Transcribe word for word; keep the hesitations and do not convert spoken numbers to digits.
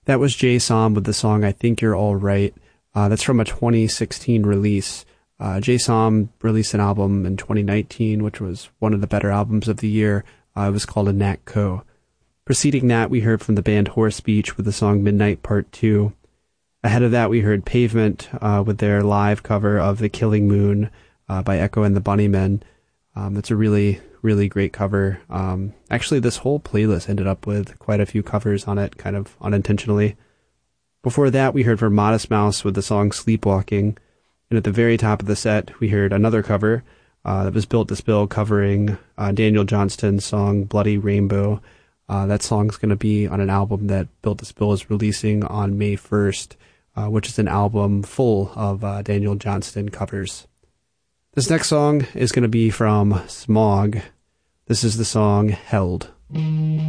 That was Jay Som with the song I Think You're All Right. Uh, that's from a twenty sixteen release. Uh, Jay Som released an album in twenty nineteen, which was one of the better albums of the year. Uh, it was called A Nat Co. Preceding that, we heard from the band Horse Beach with the song Midnight Part two. Ahead of that, we heard Pavement uh, with their live cover of The Killing Moon uh, by Echo and the Bunnymen. Um, it's a really, really great cover. Um, actually, this whole playlist ended up with quite a few covers on it, kind of unintentionally. Before that, we heard from Modest Mouse with the song Sleepwalking. And at the very top of the set, we heard another cover uh, that was Built to Spill covering uh, Daniel Johnston's song Bloody Rainbow. Uh, that song's going to be on an album that Built to Spill is releasing on May first, uh, which is an album full of uh, Daniel Johnston covers. This next song is going to be from Smog. This is the song Held.